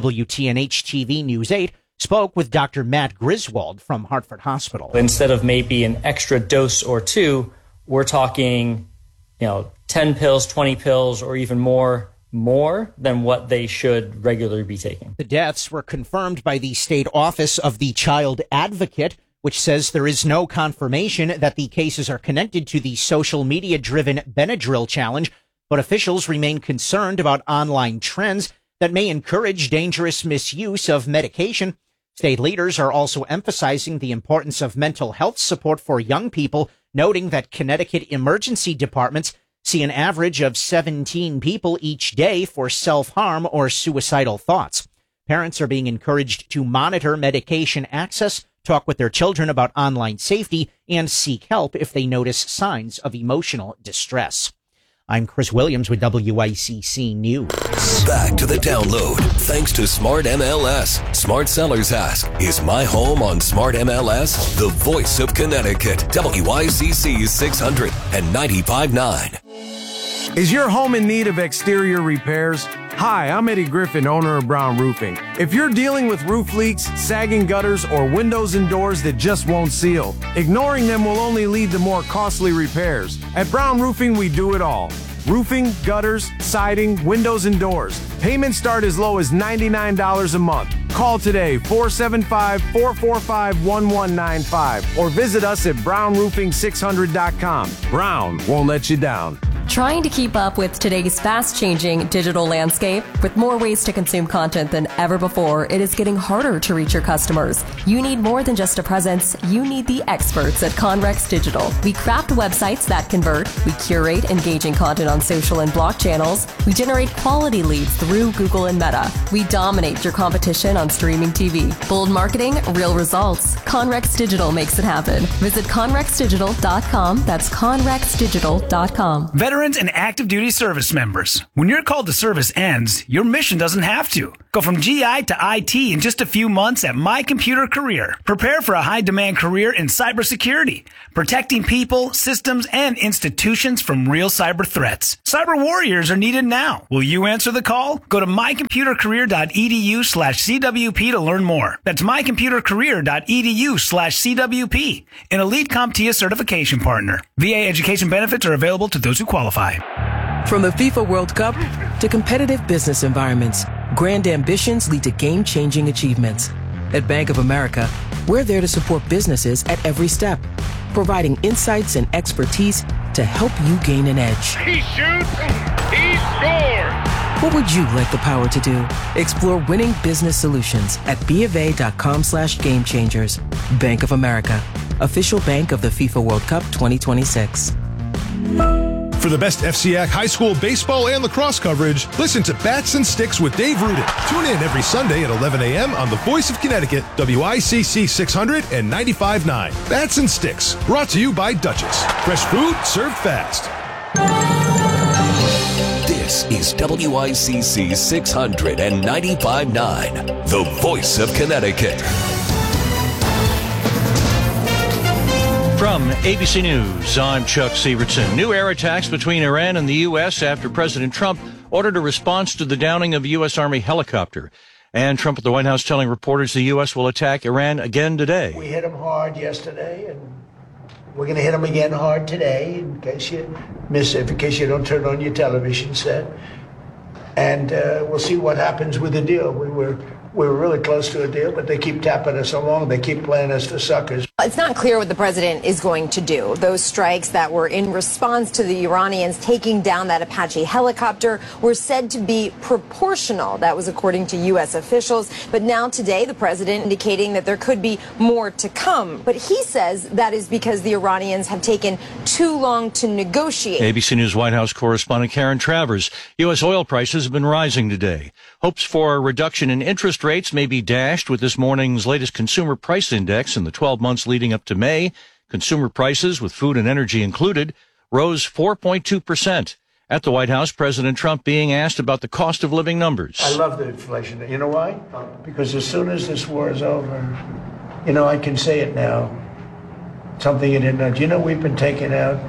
S2: WTNH-TV News 8 spoke with Dr. Matt Griswold from Hartford Hospital.
S13: Instead of maybe an extra dose or 2, we're talking, 10 pills, 20 pills, or even more than what they should regularly be taking.
S2: The deaths were confirmed by the state office of the Child Advocate, which says there is no confirmation that the cases are connected to the social media-driven Benadryl challenge, but officials remain concerned about online trends that may encourage dangerous misuse of medication. State leaders are also emphasizing the importance of mental health support for young people, noting that Connecticut emergency departments see an average of 17 people each day for self-harm or suicidal thoughts. Parents are being encouraged to monitor medication access, talk with their children about online safety, and seek help if they notice signs of emotional distress. I'm Chris Williams with WICC News.
S19: Back to the download. Thanks to Smart MLS. Smart Sellers Ask, is my home on Smart MLS? The voice of Connecticut. WICC 600 and 95.9.
S14: Is your home in need of exterior repairs? Hi, I'm Eddie Griffin, owner of Brown Roofing. If you're dealing with roof leaks, sagging gutters, or windows and doors that just won't seal, ignoring them will only lead to more costly repairs. At Brown Roofing, we do it all. Roofing, gutters, siding, windows, and doors. Payments start as low as $99 a month. Call today, 475-445-1195, or visit us at brownroofing600.com. Brown won't let you down.
S3: Trying to keep up with today's fast-changing digital landscape? With more ways to consume content than ever before, it is getting harder to reach your customers. You need more than just a presence. You need the experts at Conrex Digital. We craft websites that convert. We curate engaging content on social and block channels. We generate quality leads through Google and Meta. We dominate your competition on streaming TV. Bold marketing, real results. Conrex Digital makes it happen. Visit conrexdigital.com. That's conrexdigital.com.
S4: Veterans and active duty service members. When your call to service ends, your mission doesn't have to. Go from GI to IT in just a few months at My Computer Career. Prepare for a high-demand career in cybersecurity, protecting people, systems, and institutions from real cyber threats. Cyber warriors are needed now. Will you answer the call? Go to mycomputercareer.edu/CWP to learn more. That's mycomputercareer.edu/CWP, an elite CompTIA certification partner. VA education benefits are available to those who qualify.
S15: From the FIFA World Cup to competitive business environments, grand ambitions lead to game-changing achievements. At Bank of America, we're there to support businesses at every step, providing insights and expertise to help you gain an edge.
S16: He shoots, he scores!
S15: What would you like the power to do? Explore winning business solutions at BofA.com/gamechangers. Bank of America, official bank of the FIFA World Cup 2026.
S17: For the best FCIAC high school baseball and lacrosse coverage, listen to Bats and Sticks with Dave Rudin. Tune in every Sunday at 11 a.m. on the Voice of Connecticut, WICC 600 and 95.9. Bats and Sticks, brought to you by Duchess. Fresh food served fast.
S19: This is WICC 600 and 95.9, the Voice of Connecticut.
S1: From ABC News, I'm Chuck Severson. New air attacks between Iran and the U.S. after President Trump ordered a response to the downing of a U.S. Army helicopter. And Trump at the White House telling reporters the U.S. will attack Iran again today.
S18: We hit them hard yesterday, and we're going to hit them again hard today, in case you miss it, in case you don't turn on your television set. And we'll see what happens with the deal. We were really close to a deal, but they keep tapping us along. They keep playing us for suckers.
S21: It's not clear what the president is going to do. Those strikes that were in response to the Iranians taking down that Apache helicopter were said to be proportional. That was according to U.S. officials. But now today, the president indicating that there could be more to come. But he says that is because the Iranians have taken too long to negotiate.
S1: ABC News White House correspondent Karen Travers. U.S. oil prices have been rising today. Hopes for a reduction in interest rates may be dashed with this morning's latest consumer price index in the 12 months leading up to May. Consumer prices, with food and energy included, rose 4.2%. At the White House, President Trump being asked about the cost of living numbers.
S18: I love the inflation. You know why? Because as soon as this war is over, you know, I can say it now. Something you didn't know. Do you know we've been taking out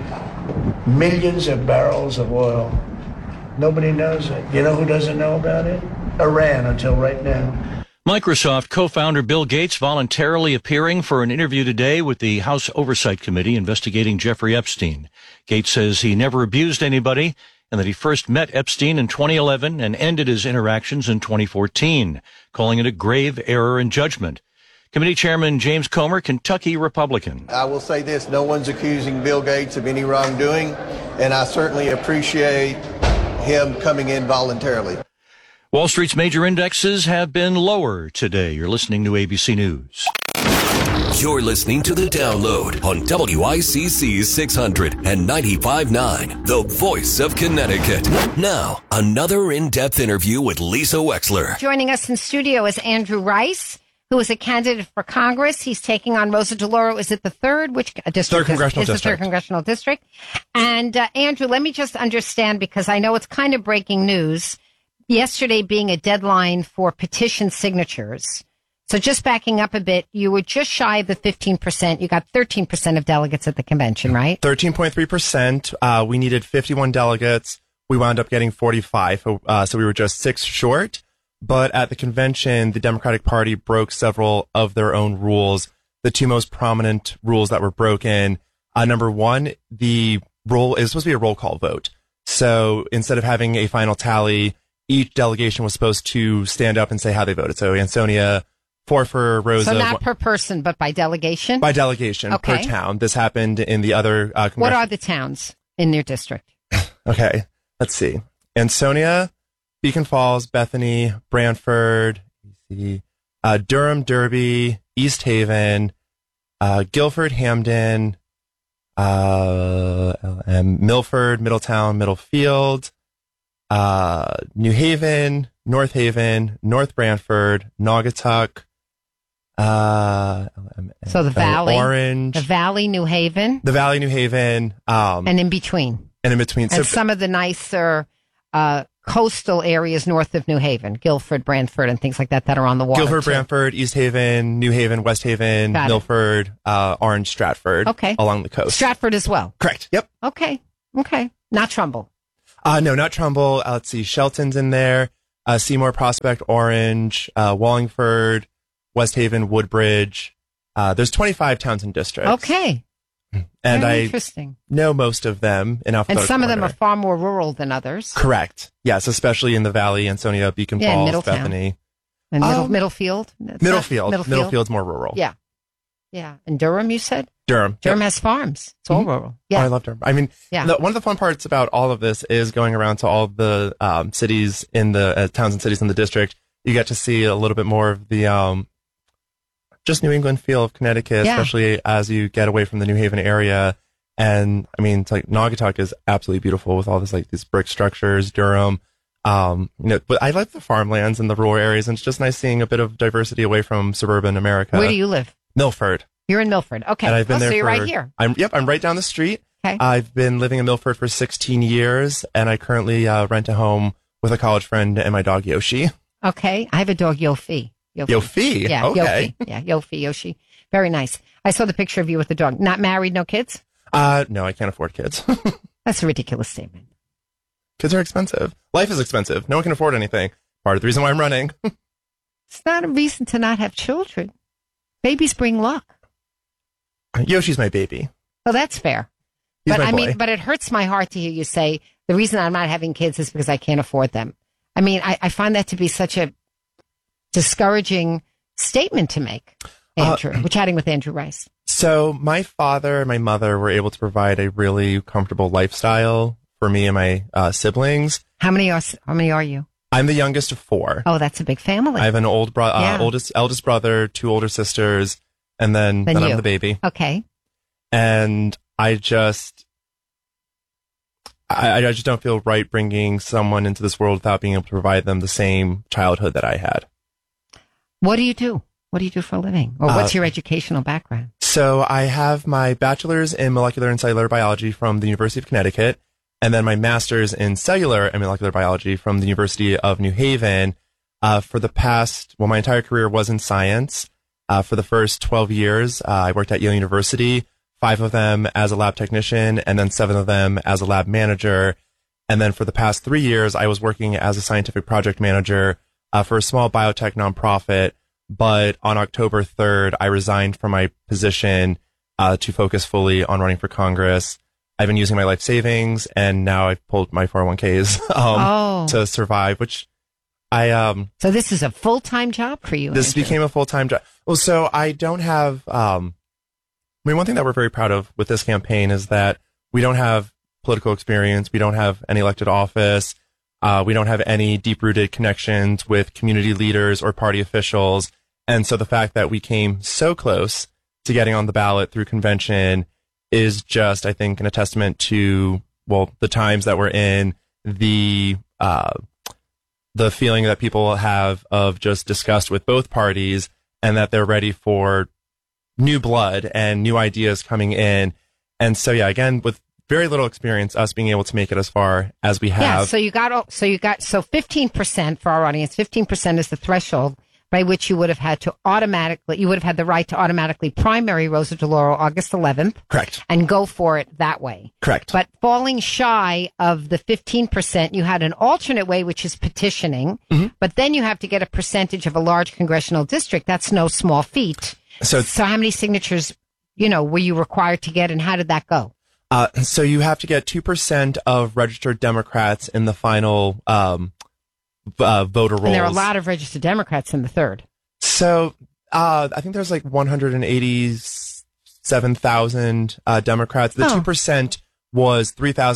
S18: millions of barrels of oil? Nobody knows it. You know who doesn't know about it? Iran, until right now.
S1: Microsoft co-founder Bill Gates voluntarily appearing for an interview today with the House Oversight Committee investigating Jeffrey Epstein. Gates says he never abused anybody and that he first met Epstein in 2011 and ended his interactions in 2014, calling it a grave error in judgment. Committee Chairman James Comer, Kentucky Republican.
S22: I will say this, no one's accusing Bill Gates of any wrongdoing, and I certainly appreciate him coming in voluntarily.
S1: Wall Street's major indexes have been lower today. You're listening to ABC News.
S19: You're listening to The Download on WICC 600 and 95.9, the Voice of Connecticut. Now, another in-depth interview with Lisa Wexler.
S23: Joining us in studio is Andrew Rice, who is a candidate for Congress. He's taking on Rosa DeLauro. Is it the third? Which district?
S24: Third congressional district.
S23: It's the third congressional district. And Andrew, let me just understand, because I know it's kind of breaking news. Yesterday being a deadline for petition signatures. So just backing up a bit, you were just shy of the 15%. You got 13% of delegates at the convention, right?
S24: 13.3%. We needed 51 delegates. We wound up getting 45. So we were just 6 short. But at the convention, the Democratic Party broke several of their own rules. The two most prominent rules that were broken. Number one, the roll is supposed to be a roll call vote. So instead of having a final tally, each delegation was supposed to stand up and say how they voted. So Ansonia, 4 for Rosa.
S23: So not per person, but by delegation?
S24: By delegation, okay. Per town. This happened in the other
S23: What are the towns in your district?
S24: Okay, let's see. Ansonia, Beacon Falls, Bethany, Brantford, Durham, Derby, East Haven, Guilford, Hamden, Milford, Middletown, Middlefield, New Haven, North Haven, North Brantford, Naugatuck,
S23: so the Valley,
S24: Orange,
S23: the Valley, New Haven,
S24: and
S23: in between.
S24: And
S23: So some of the nicer coastal areas north of New Haven, Guilford, Brantford, and things like that are on the water.
S24: Guilford,
S23: too.
S24: Brantford, East Haven, New Haven, West Haven,
S23: Got it.
S24: Milford, Orange, Stratford.
S23: Okay.
S24: Along the coast.
S23: Stratford as well.
S24: Correct. Yep.
S23: Okay. Not Trumbull.
S24: No, not Trumbull. Let's see. Shelton's in there. Seymour, Prospect, Orange, Wallingford, West Haven, Woodbridge. There's 25 towns and districts.
S23: Okay.
S24: And
S23: Very
S24: I
S23: interesting.
S24: know most of them in
S23: And
S24: alphabetical
S23: some of them are
S24: order.
S23: far more rural than others.
S24: Correct. Yes, especially in the Valley, Ansonia, Beacon
S23: Yeah, and
S24: Falls,
S23: Middletown.
S24: Bethany.
S23: And Middlefield? It's not-
S24: Middlefield's more rural.
S23: Yeah. Yeah. And Durham, you said?
S24: Durham.
S23: Durham
S24: Yep.
S23: has farms. It's all rural. Yeah.
S24: Oh, I love Durham. I mean,
S23: Yeah.
S24: one of the fun parts about all of this is going around to all the cities in the towns and cities in the district. You get to see a little bit more of the just New England feel of Connecticut,
S23: Yeah.
S24: especially as you get away from the New Haven area. And I mean, it's like Naugatuck is absolutely beautiful with all this like these brick structures. Durham, but I like the farmlands and the rural areas, and it's just nice seeing a bit of diversity away from suburban America.
S23: Where do you live?
S24: Milford.
S23: You're in Milford. Okay.
S24: And I've been there
S23: so you're
S24: for,
S23: right here.
S24: I'm right down the street.
S23: Okay.
S24: I've been living in Milford for 16 years, and I currently rent a home with a college friend and my dog Yoshi.
S23: Okay. I have a dog, Yofi.
S24: Yofi?
S23: Yeah.
S24: Okay.
S23: Yofi. Yeah. Yoshi. Very nice. I saw the picture of you with the dog. Not married, no kids?
S24: No, I can't afford kids.
S23: That's a ridiculous statement.
S24: Kids are expensive. Life is expensive. No one can afford anything. Part of the reason why I'm running.
S23: It's not a reason to not have children. Babies bring luck.
S24: Yoshi's my baby.
S23: Well, that's fair.
S24: He's
S23: But
S24: my
S23: I
S24: boy.
S23: mean, but it hurts my heart to hear you say the reason I'm not having kids is because I can't afford them. I mean, I find that to be such a discouraging statement to make, Andrew. We're chatting with Andrew Rice.
S24: So my father and my mother were able to provide a really comfortable lifestyle for me and my siblings.
S23: How many are you?
S24: I'm the youngest of four.
S23: Oh, that's a big family.
S24: I have an
S23: Yeah.
S24: eldest brother, two older sisters, and then
S23: you.
S24: I'm the baby.
S23: Okay.
S24: And I just don't feel right bringing someone into this world without being able to provide them the same childhood that I had.
S23: What do you do? What do you do for a living? Or what's your educational background?
S24: So I have my bachelor's in molecular and cellular biology from the University of Connecticut, and then my master's in cellular and molecular biology from the University of New Haven. My entire career was in science. For the first 12 years, I worked at Yale University, 5 of them as a lab technician, and then 7 of them as a lab manager. And then for the past 3 years, I was working as a scientific project manager for a small biotech nonprofit. But on October 3rd, I resigned from my position to focus fully on running for Congress. I've been using my life savings, and now I've pulled my 401ks to survive, which
S23: So this is a full-time job for you,
S24: this
S23: Andrew.
S24: became a full-time job. Well, so I don't have, one thing that we're very proud of with this campaign is that we don't have political experience. We don't have any elected office. We don't have any deep-rooted connections with community leaders or party officials. And so the fact that we came so close to getting on the ballot through convention is just, I think, a testament to, the times that we're in, the feeling that people have of just disgust with both parties, and that they're ready for new blood and new ideas coming in. And so, again, with very little experience, us being able to make it as far as we have.
S23: Yeah, so 15% for our audience, 15% is the threshold by which you would have had the right to automatically primary Rosa DeLauro August 11th.
S24: Correct.
S23: And go for it that way.
S24: Correct.
S23: But falling shy of the 15%, you had an alternate way, which is petitioning, but then you have to get a percentage of a large congressional district. That's no small feat. So how many signatures, were you required to get, and how did that go?
S24: So you have to get 2% of registered Democrats in the final voter rolls.
S23: And there are a lot of registered Democrats in the third.
S24: So I think there's like 187,000 Democrats. The 2% was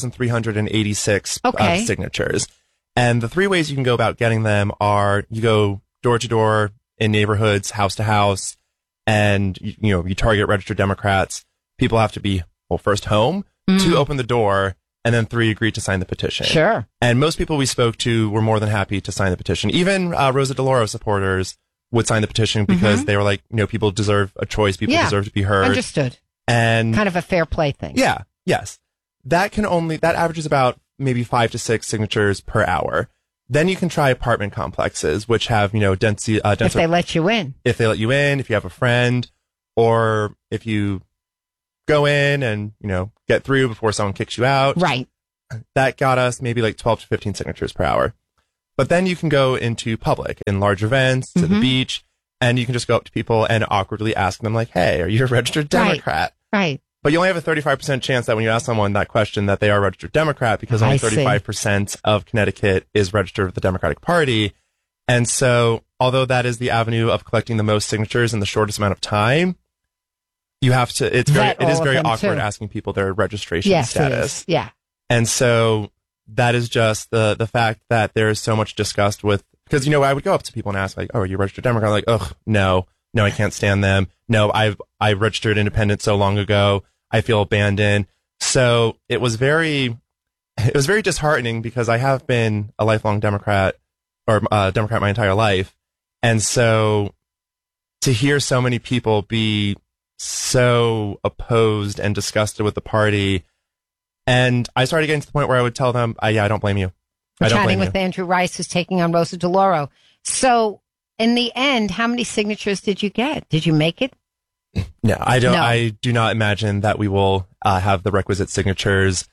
S24: 3,386 signatures. And the three ways you can go about getting them are you go door to door in neighborhoods, house to house, and you target registered Democrats. People have to be, well, first home, 2, open the door, and then 3, agree to sign the petition.
S23: Sure.
S24: And most people we spoke to were more than happy to sign the petition. Even Rosa DeLauro supporters would sign the petition because they were like, people deserve a choice. People deserve to be heard.
S23: Understood.
S24: And
S23: kind of a fair play thing.
S24: Yeah. Yes. That averages about maybe 5 to 6 signatures per hour. Then you can try apartment complexes, which have, denser.
S23: If they let you in.
S24: If they let you in, if you have a friend, or if you go in and, get through before someone kicks you out.
S23: Right.
S24: That got us maybe like 12 to 15 signatures per hour. But then you can go into public in large events, to the beach, and you can just go up to people and awkwardly ask them like, hey, are you a registered Democrat?
S23: Right.
S24: But you only have a 35% chance that when you ask someone that question that they are a registered Democrat because only 35% of Connecticut is registered with the Democratic Party. And so, although that is the avenue of collecting the most signatures in the shortest amount of time, you have to, it is very awkward asking people their registration status.
S23: Yeah.
S24: And so that is just the fact that there is so much disgust with, because, I would go up to people and ask like, oh, are you a registered Democrat? I'm like, ugh, no, I can't stand them. No, I registered independent so long ago. I feel abandoned. So it was very disheartening because I have been a lifelong Democrat or Democrat my entire life. And so to hear so many people be so opposed and disgusted with the party, and I started getting to the point where I would tell them, I don't blame you.
S23: We're chatting with Andrew Rice, who's taking on Rosa DeLauro. So in the end, how many signatures did you get? Did you make it?
S24: No, I don't. No. I do not imagine that we will have the requisite signatures.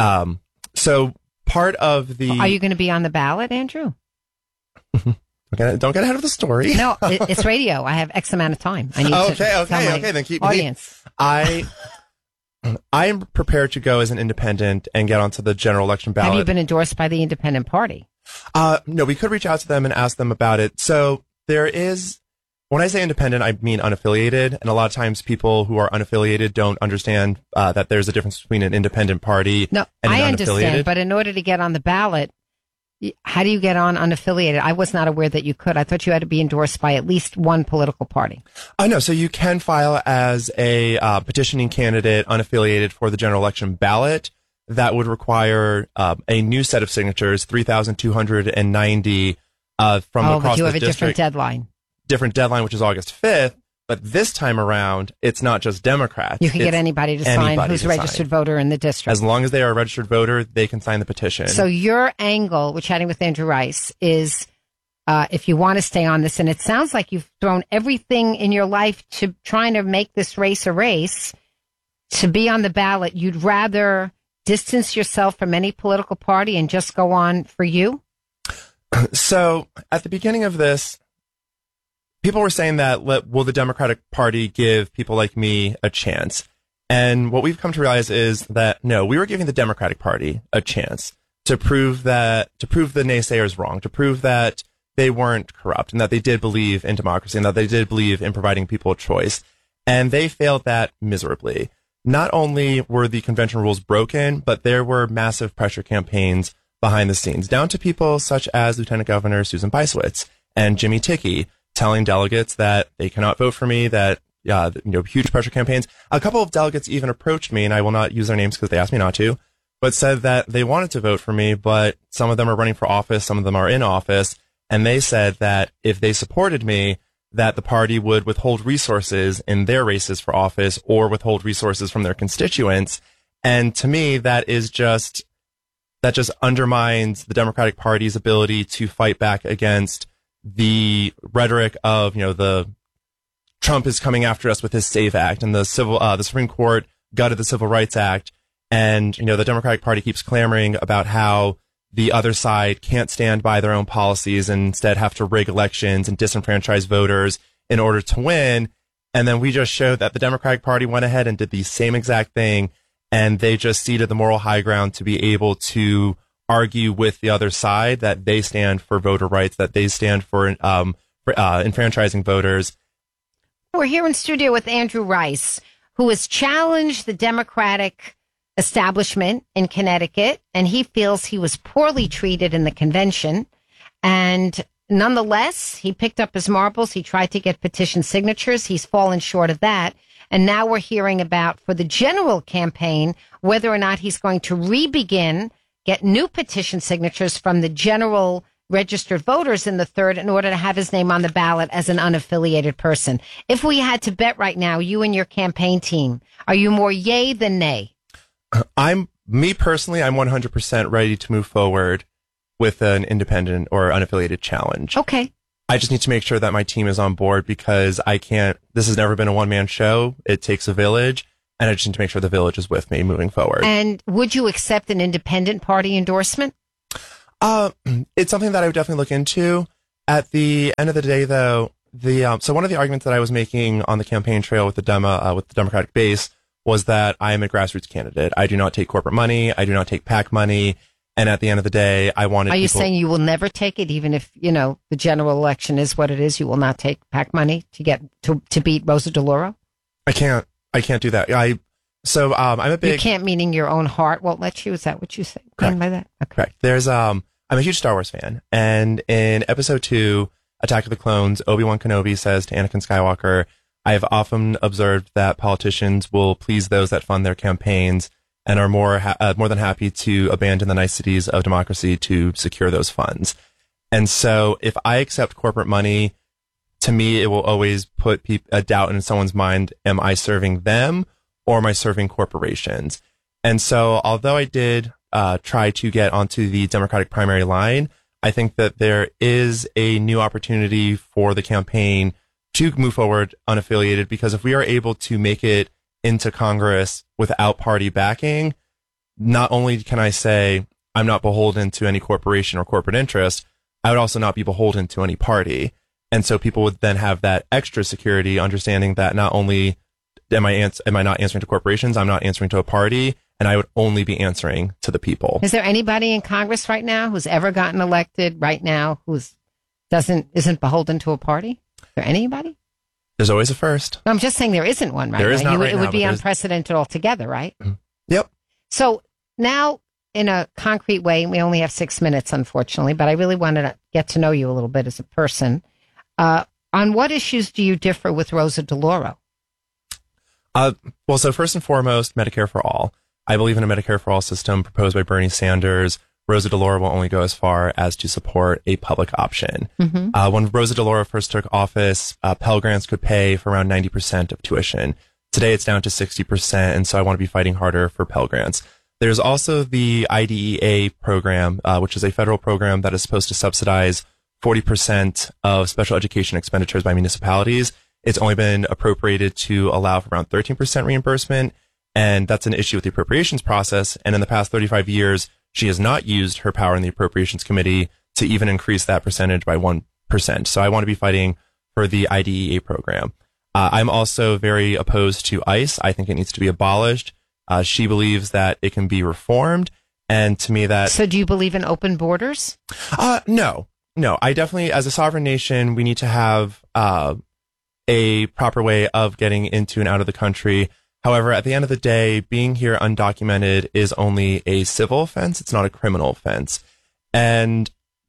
S24: So part of the...
S23: Are you going to be on the ballot, Andrew?
S24: Don't get ahead of the story.
S23: No, it's radio. I have X amount of time. I need to tell my
S24: then keep
S23: audience.
S24: I am prepared to go as an independent and get onto the general election ballot.
S23: Have you been endorsed by the independent party?
S24: No, we could reach out to them and ask them about it. So there is... When I say independent, I mean unaffiliated. And a lot of times people who are unaffiliated don't understand that there's a difference between an independent party and an unaffiliated.
S23: I understand, but in order to get on the ballot, how do you get on unaffiliated? I was not aware that you could. I thought you had to be endorsed by at least one political party.
S24: No, so you can file as a petitioning candidate unaffiliated for the general election ballot. That would require a new set of signatures, 3,290 from across the district. Oh, but you have a different deadline, which is August 5th. But this time around, it's not just Democrats.
S23: You can get anybody to sign who's a registered voter in the district.
S24: As long as they are a registered voter, they can sign the petition.
S23: So your angle, we're chatting with Andrew Rice, is if you want to stay on this, and it sounds like you've thrown everything in your life to trying to make this race a race, to be on the ballot, you'd rather distance yourself from any political party and just go on for you?
S24: So at the beginning of this, people were saying that, will the Democratic Party give people like me a chance? And what we've come to realize is that, no, we were giving the Democratic Party a chance to prove the naysayers wrong, to prove that they weren't corrupt and that they did believe in democracy and that they did believe in providing people a choice. And they failed that miserably. Not only were the convention rules broken, but there were massive pressure campaigns behind the scenes, down to people such as Lieutenant Governor Susan Bysiewicz and Jimmy Tickey, telling delegates that they cannot vote for me, that, huge pressure campaigns. A couple of delegates even approached me, and I will not use their names because they asked me not to, but said that they wanted to vote for me, but some of them are running for office, some of them are in office, and they said that if they supported me, that the party would withhold resources in their races for office or withhold resources from their constituents. And to me, that just undermines the Democratic Party's ability to fight back against the rhetoric of, the Trump is coming after us with his SAVE Act and the Supreme Court gutted the Civil Rights Act. And, the Democratic Party keeps clamoring about how the other side can't stand by their own policies and instead have to rig elections and disenfranchise voters in order to win. And then we just showed that the Democratic Party went ahead and did the same exact thing. And they just ceded the moral high ground to be able to argue with the other side that they stand for voter rights, that they stand for enfranchising voters.
S23: We're here in studio with Andrew Rice, who has challenged the Democratic establishment in Connecticut, and he feels he was poorly treated in the convention. And nonetheless, he picked up his marbles. He tried to get petition signatures. He's fallen short of that. And now we're hearing about, for the general campaign, whether or not he's going to re-begin, get new petition signatures from the general registered voters in the third in order to have his name on the ballot as an unaffiliated person. If we had to bet right now, you and your campaign team, are you more yay than nay?
S24: Me personally, I'm 100% ready to move forward with an independent or unaffiliated challenge.
S23: Okay.
S24: I just need to make sure that my team is on board because this has never been a one-man show. It takes a village, and I just need to make sure the village is with me moving forward.
S23: And would you accept an independent party endorsement?
S24: It's something that I would definitely look into. At the end of the day, though, so one of the arguments that I was making on the campaign trail with the Democratic base was that I am a grassroots candidate. I do not take corporate money. I do not take PAC money. And at the end of the day, I wanted.
S23: Are you saying you will never take it, even if the general election is what it is? You will not take PAC money to get to beat Rosa DeLauro?
S24: I can't do that. I'm a big.
S23: You can't, meaning your own heart won't let you. Is that what you say? Correct. By that? Okay.
S24: Correct. I'm a huge Star Wars fan, and in Episode 2, Attack of the Clones, Obi-Wan Kenobi says to Anakin Skywalker, "I have often observed that politicians will please those that fund their campaigns." And are more than happy to abandon the niceties of democracy to secure those funds. And so if I accept corporate money, to me, it will always put a doubt in someone's mind. Am I serving them or am I serving corporations? And so although I did try to get onto the Democratic primary line, I think that there is a new opportunity for the campaign to move forward unaffiliated, because if we are able to make it into Congress without party backing, not only can I say I'm not beholden to any corporation or corporate interest, I would also not be beholden to any party. And so people would then have that extra security, understanding that not only am I not answering to corporations, I'm not answering to a party, and I would only be answering to the people.
S23: Is there anybody in Congress right now who's ever gotten elected right now isn't beholden to a party? Is there anybody?
S24: There's always a first.
S23: No, I'm just saying there isn't one right now.
S24: There is not right now.
S23: It would be unprecedented altogether, right?
S24: Yep.
S23: So now, in a concrete way, we only have 6 minutes, unfortunately, but I really wanted to get to know you a little bit as a person. On what issues do you differ with Rosa DeLauro?
S24: Well, so first and foremost, Medicare for All. I believe in a Medicare for All system proposed by Bernie Sanders. Rosa DeLauro will only go as far as to support a public option. Mm-hmm. When Rosa DeLauro first took office, Pell Grants could pay for around 90% of tuition. Today, it's down to 60%, and so I want to be fighting harder for Pell Grants. There's also the IDEA program, which is a federal program that is supposed to subsidize 40% of special education expenditures by municipalities. It's only been appropriated to allow for around 13% reimbursement, and that's an issue with the appropriations process. And in the past 35 years, she has not used her power in the Appropriations Committee to even increase that percentage by 1%. So I want to be fighting for the IDEA program. I'm also very opposed to ICE. I think it needs to be abolished. She believes that it can be reformed. And to me that...
S23: So do you believe in open borders?
S24: No. I definitely, as a sovereign nation, we need to have a proper way of getting into and out of the country. However, at the end of the day, being here undocumented is only a civil offense. It's not a criminal offense. And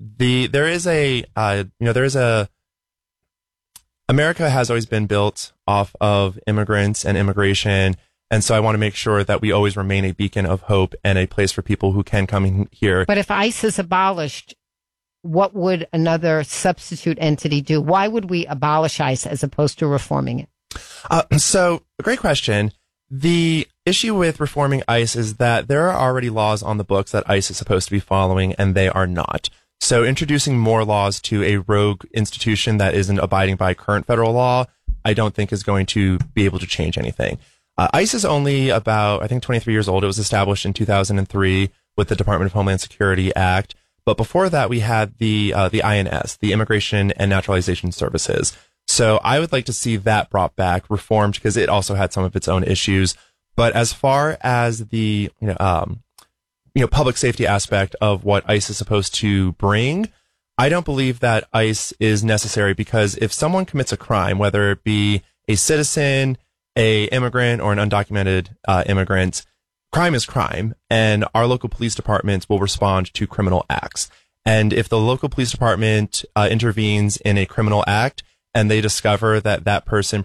S24: America has always been built off of immigrants and immigration. And so I want to make sure that we always remain a beacon of hope and a place for people who can come in here.
S23: But if ICE is abolished, what would another substitute entity do? Why would we abolish ICE as opposed to reforming it?
S24: So, a great question. The issue with reforming ICE is that there are already laws on the books that ICE is supposed to be following, and they are not. So introducing more laws to a rogue institution that isn't abiding by current federal law, I don't think is going to be able to change anything. ICE is only about, I think, 23 years old. It was established in 2003 with the Department of Homeland Security Act. But before that, we had the INS, the Immigration and Naturalization Services. So I would like to see that brought back, reformed, because it also had some of its own issues. But as far as the public safety aspect of what ICE is supposed to bring, I don't believe that ICE is necessary, because if someone commits a crime, whether it be a citizen, a immigrant, or an undocumented immigrant, crime is crime, and our local police departments will respond to criminal acts. And if the local police department intervenes in a criminal act and they discover that that person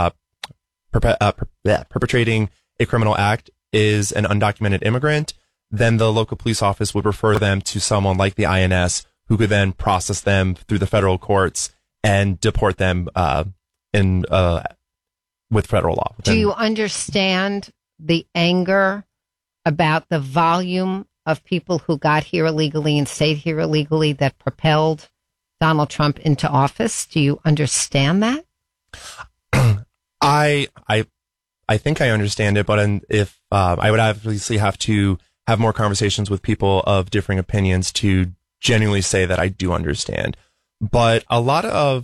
S24: perpetrating a criminal act is an undocumented immigrant, then the local police office would refer them to someone like the INS, who could then process them through the federal courts and deport them with federal law.
S23: Do you understand the anger about the volume of people who got here illegally and stayed here illegally that propelled Donald Trump into office? Do you understand that?
S24: I think I understand it, but if I would obviously have to have more conversations with people of differing opinions to genuinely say that I do understand. But a lot of